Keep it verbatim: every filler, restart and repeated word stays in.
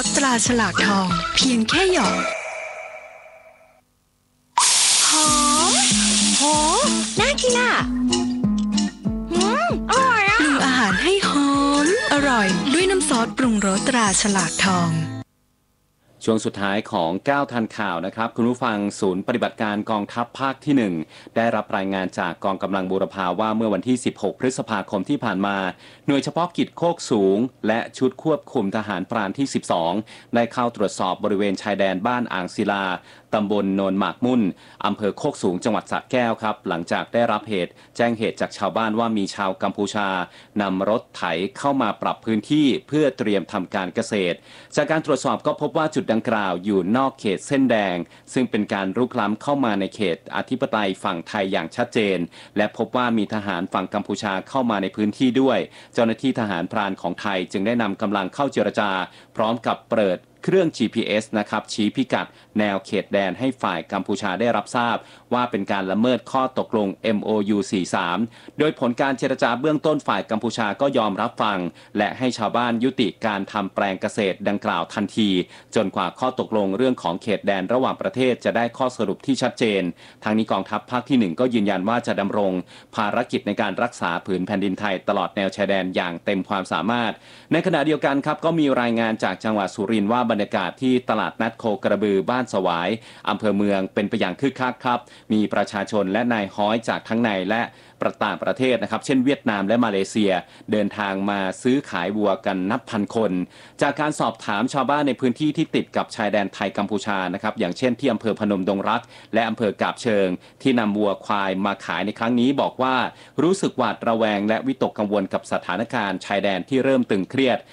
ตราฉลากทองเพียงแค่หยอดหอมโหน่ากินอ่ะอืมอร่อยอ่ะปรุงอาหารให้หอมอร่อยด้วยน้ำซอสปรุงรสตราฉลากทองช่วงสุดท้ายของก้าวทันข่าวนะครับคุณผู้ฟังศูนย์ปฏิบัติการกองทัพภาคที่หนึ่งได้รับรายงานจากกองกำลังบูรพาว่าเมื่อวันที่สิบหกพฤษภาคมที่ผ่านมาหน่วยเฉพาะกิจโคกสูงและชุดควบคุมทหารพรานที่สิบสองได้เข้าตรวจสอบบริเวณชายแดนบ้านอ่างศิลาตำบลโนนหมากมุ่นอำเภอโคกสูงจังหวัดสระแก้วครับหลังจากได้รับเหตุแจ้งเหตุจากชาวบ้านว่ามีชาวกัมพูชานำรถไถเข้ามาปรับพื้นที่เพื่อเตรียมทำการเกษตรจากการตรวจสอบก็พบว่าจุดดังกล่าวอยู่นอกเขตเส้นแดงซึ่งเป็นการรุกล้ำเข้ามาในเขตอธิปไตยฝั่งไทยอย่างชัดเจนและพบว่ามีทหารฝั่งกัมพูชาเข้ามาในพื้นที่ด้วยเจ้าหน้าที่ทหารพรานของไทยจึงได้นำกำลังเข้าเจรจาพร้อมกับเปิดเครื่อง จี พี เอส นะครับชี้พิกัดแนวเขตแดนให้ฝ่ายกัมพูชาได้รับทราบว่าเป็นการละเมิดข้อตกลง เอ็ม โอ ยู สี่สิบสาม โดยผลการเจรจาเบื้องต้นฝ่ายกัมพูชาก็ยอมรับฟังและให้ชาวบ้านยุติการทำแปลงเกษตรดังกล่าวทันทีจนกว่าข้อตกลงเรื่องของเขตแดนระหว่างประเทศจะได้ข้อสรุปที่ชัดเจนทางนี้กองทัพภาคที่หนึ่งก็ยืนยันว่าจะดำรงภารกิจในการรักษาผืนแผ่นดินไทยตลอดแนวชายแดนอย่างเต็มความสามารถในขณะเดียวกันครับก็มีรายงานจากจังหวัดสุรินทร์ว่าบรรยากาศที่ตลาดนัดโคกระบือบ้านสวายอำเภอเมืองเป็นไปอย่างคึกคักครับมีประชาชนและนายฮ้อยจากทั้งในและต่างประเทศนะครับเช่นเวียดนามและมาเลเซียเดินทางมาซื้อขายวัวกันนับพันคนจากการสอบถามชาวบ้านในพื้นที่ที่ติดกับชายแดนไทยกัมพูชานะครับอย่างเช่นที่อำเภอพนมดงรักและอำเภอกาบเชิงที่นำวัวควายมาขายในครั้งนี้บอกว่ารู้สึกหวาดระแวงและวิตกกังวลกับสถานการณ์ชายแดนที่เริ่มตึงเครียด